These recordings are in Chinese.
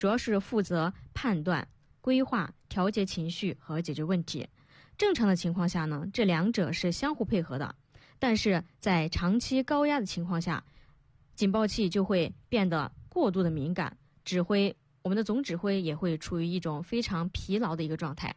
主要是负责判断、规划、调节情绪和解决问题。正常的情况下呢，这两者是相互配合的，但是在长期高压的情况下，警报器就会变得过度的敏感，我们的总指挥也会处于一种非常疲劳的一个状态。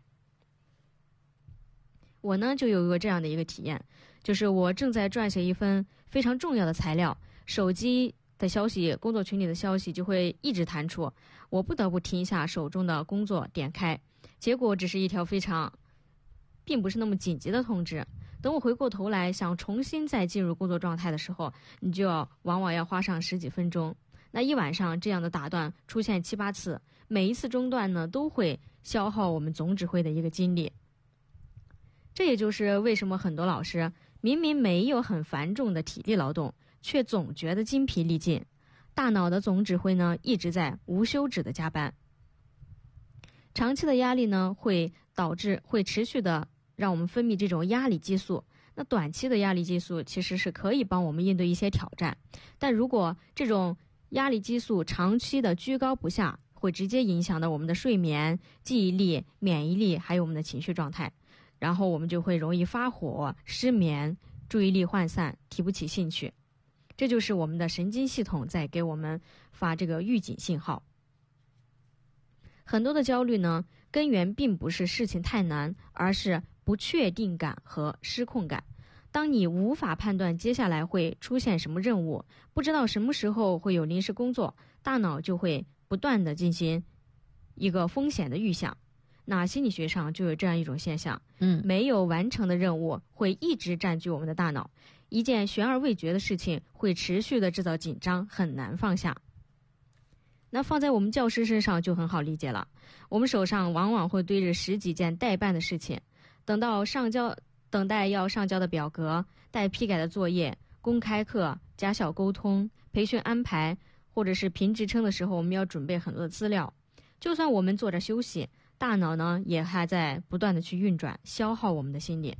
我呢就有一个这样的一个体验，就是我正在撰写一份非常重要的材料，手机的消息、工作群里的消息就会一直弹出，我不得不停下手中的工作，点开，结果只是一条并不是那么紧急的通知。等我回过头来想重新再进入工作状态的时候，你往往要花上10几分钟。那一晚上这样的打断出现7、8次，每一次中断呢都会消耗我们总指挥的一个精力。这也就是为什么很多老师明明没有很繁重的体力劳动，却总觉得精疲力尽，大脑的总指挥呢一直在无休止的加班。长期的压力呢会持续的让我们分泌这种压力激素，那短期的压力激素其实是可以帮我们应对一些挑战，但如果这种压力激素长期的居高不下，会直接影响到我们的睡眠、记忆力、免疫力，还有我们的情绪状态，然后我们就会容易发火、失眠、注意力涣散、提不起兴趣。这就是我们的神经系统在给我们发这个预警信号。很多的焦虑呢，根源并不是事情太难，而是不确定感和失控感。当你无法判断接下来会出现什么任务，不知道什么时候会有临时工作，大脑就会不断的进行一个风险的预想。那心理学上就有这样一种现象，没有完成的任务会一直占据我们的大脑，一件悬而未决的事情会持续的制造紧张，很难放下。那放在我们教师身上就很好理解了，我们手上往往会堆着10几件待办的事情，等待要上交的表格、待批改的作业、公开课、家校沟通、培训安排，或者是评职称的时候，我们要准备很多的资料。就算我们坐着休息，大脑呢也还在不断的去运转，消耗我们的心力。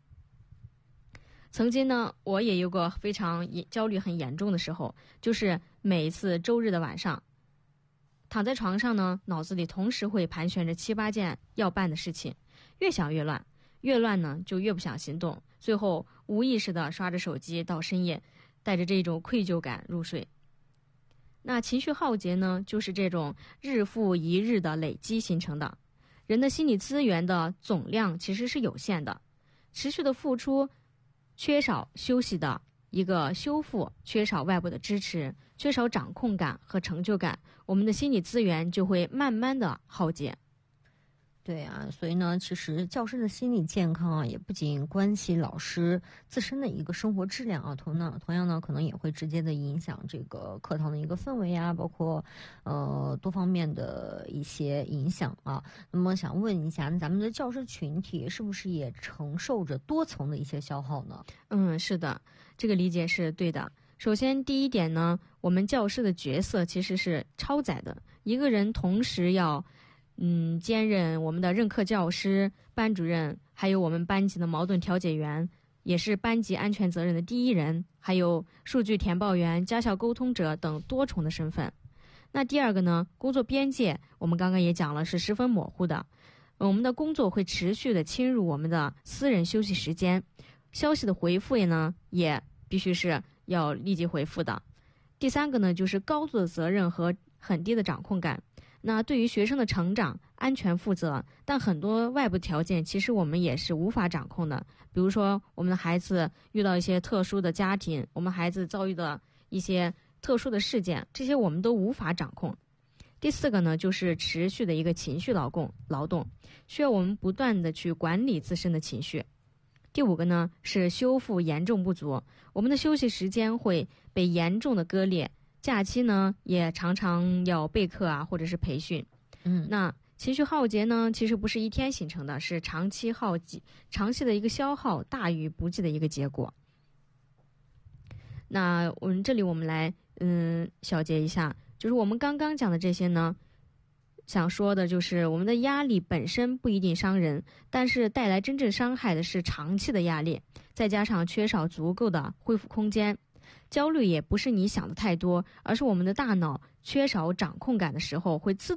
曾经呢，我也有个非常焦虑很严重的时候，就是每一次周日的晚上，躺在床上呢，脑子里同时会盘旋着7、8件要办的事情，越想越乱，越乱呢就越不想行动，最后无意识的刷着手机到深夜，带着这种愧疚感入睡。那情绪耗竭呢，就是这种日复一日的累积形成的。人的心理资源的总量其实是有限的，持续的付出，缺少休息的一个修复，缺少外部的支持，缺少掌控感和成就感，我们的心理资源就会慢慢的耗竭。 对啊，所以呢，其实教师的心理健康啊，也不仅关系老师自身的一个生活质量啊，同样呢，可能也会直接的影响这个课堂的一个氛围啊，包括多方面的一些影响啊。那么想问一下，咱们的教师群体是不是也承受着多层的一些消耗呢？ 是的，这个理解是对的。首先第一点呢，我们教师的角色其实是超载的，一个人同时要兼任我们的任课教师、班主任，还有我们班级的矛盾调解员，也是班级安全责任的第一人，还有数据填报员、家校沟通者等多重的身份。那第二个呢，工作边界我们刚刚也讲了，是十分模糊的。我们的工作会持续的侵入我们的私人休息时间，消息的回复也必须是要立即回复的。第三个呢，就是高度的责任和很低的掌控感。那对于学生的成长、安全负责，但很多外部条件其实我们也是无法掌控的。比如说，我们的孩子遇到一些特殊的家庭，我们孩子遭遇的一些特殊的事件，这些我们都无法掌控。第四个呢，就是持续的一个情绪劳动，需要我们不断的去管理自身的情绪。第五个呢，是修复严重不足，我们的休息时间会被严重的割裂。假期呢，也常常要备课啊，或者是培训。那情绪耗竭呢，其实不是一天形成的，是长期的一个消耗大于补给的一个结果。那我们来小结一下，就是我们刚刚讲的这些呢，想说的就是我们的压力本身不一定伤人，但是带来真正伤害的是长期的压力，再加上缺少足够的恢复空间。焦虑也不是你想的太多，而是我们的大脑缺少掌控感的时候会自动